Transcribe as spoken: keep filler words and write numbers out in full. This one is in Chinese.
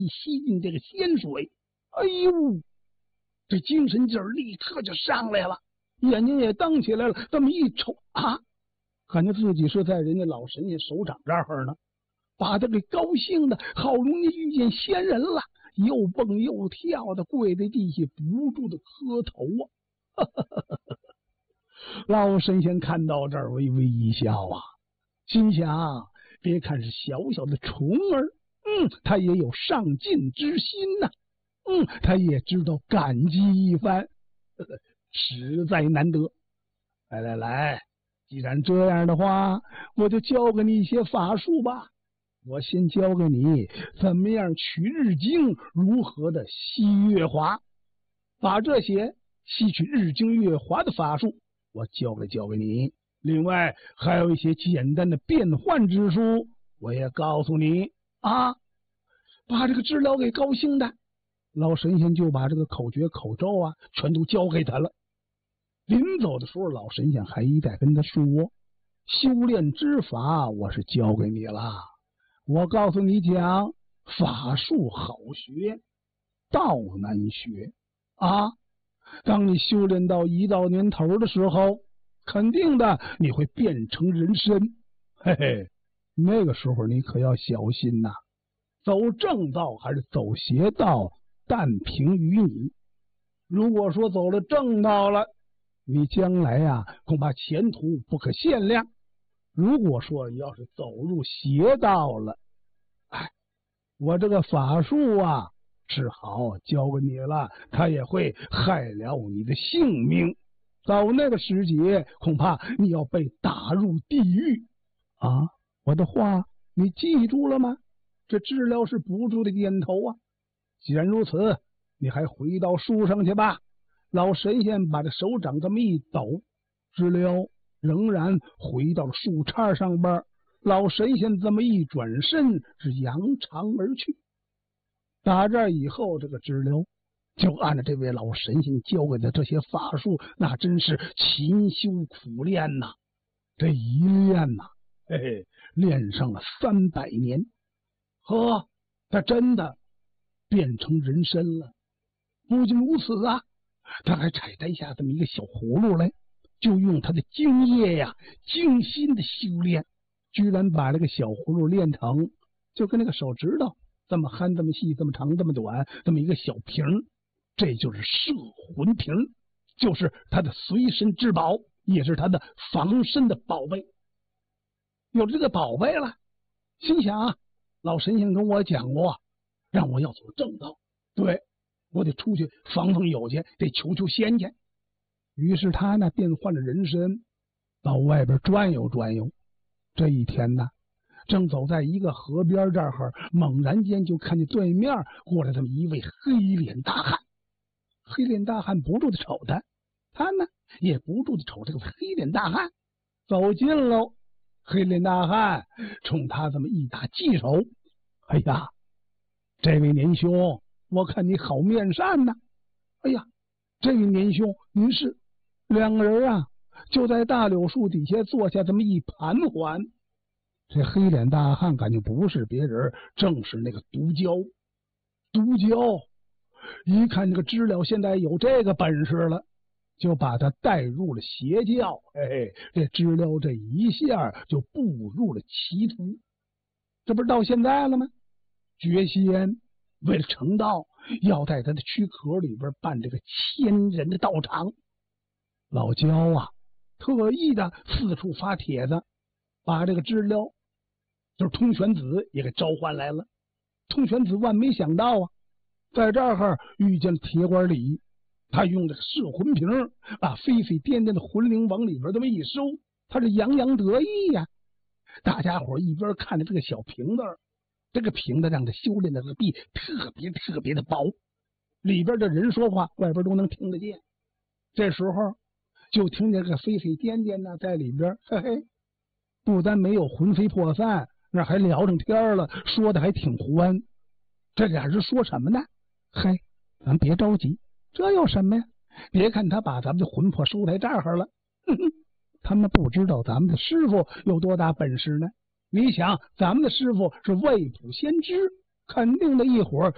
一吸进这个鲜水，哎呦，这精神劲儿立刻就上来了，眼睛也瞪起来了。这么一瞅啊，感觉自己是在人家老神仙手掌这儿呢，把他给高兴的，好容易遇见仙人了，又蹦又跳的跪在地下，不住的磕头啊！老神仙看到这儿微微一笑啊，心想：别看是小小的虫儿，嗯，他也有上进之心呐、啊，嗯，他也知道感激一番，呵呵，实在难得。来来来，既然这样的话，我就教给你一些法术吧。我先教给你怎么样取日精，如何的吸月华，把这些吸取日精月华的法术我教给教给你。另外还有一些简单的变换之术，我也告诉你啊。把这个知了给高兴的，老神仙就把这个口诀口咒啊全都教给他了。临走的时候，老神仙还一再跟他说，修炼之法我是教给你了，我告诉你讲，法术好学，道难学啊。当你修炼到一到年头的时候，肯定的你会变成人参，嘿嘿，那个时候你可要小心呐、啊，走正道还是走邪道，但凭于你。如果说走了正道了，你将来呀、啊、恐怕前途不可限量。如果说要是走入邪道了，哎，我这个法术啊是好教给你了，它也会害了你的性命。到那个时节，恐怕你要被打入地狱啊！我的话你记住了吗？这知了是不住的点头啊。既然如此，你还回到树上去吧。老神仙把这手掌这么一抖，知了仍然回到了树杈上边。老神仙这么一转身，是扬长而去。打这以后，这个知了就按照这位老神仙教给的这些法术，那真是勤修苦练呐、啊。这一练呐、啊，嘿嘿，练上了三百年。呵，他真的变成人参了。不仅如此啊，他还采摘下这么一个小葫芦来，就用他的精液呀，精心的修炼，居然把这个小葫芦练成就跟那个手指头这么憨这么细这么长这么短这么一个小瓶，这就是摄魂瓶，就是他的随身之宝，也是他的防身的宝贝。有了这个宝贝了，心想啊，老神仙跟我讲过，让我要走正道，对，我得出去访访友去，得求求仙去。于是他呢变换了人身，到外边转悠转悠。这一天呢，正走在一个河边这儿，猛然间就看见对面过来这么一位黑脸大汉。黑脸大汉不住的瞅他，他呢也不住的瞅这个黑脸大汉。走近喽，黑脸大汉冲他这么一打髻手，哎呀，这位年兄，我看你好面善呐、啊！哎呀，这位年兄，您是？两个人啊就在大柳树底下坐下，这么一盘桓。这黑脸大汉感觉不是别人，正是那个毒蛟。毒蛟一看这个知了现在有这个本事了，就把他带入了邪教。哎，这知了这一下就步入了歧途。这不是到现在了吗？绝仙为了成道，要在他的躯壳里边办这个千人的道场。老焦啊特意的四处发帖子，把这个知了就是通玄子也给召唤来了。通玄子万没想到啊，在这儿遇见了铁拐李，他用这个摄魂瓶把飞飞颠颠的魂灵往里边这么一收，他是洋洋得意呀、啊。大家伙一边看着这个小瓶子，这个瓶子让他修炼的个壁特别特别的薄，里边的人说话外边都能听得见。这时候就听见这个飞飞颠颠呢在里边，嘿嘿，不但没有魂飞魄散，那还聊上天了，说的还挺欢。这俩人说什么呢？嘿，咱别着急，这有什么呀？别看他把咱们的魂魄收在这儿了，哼哼，他们不知道咱们的师傅有多大本事呢。你想，咱们的师傅是未卜先知，肯定的一会儿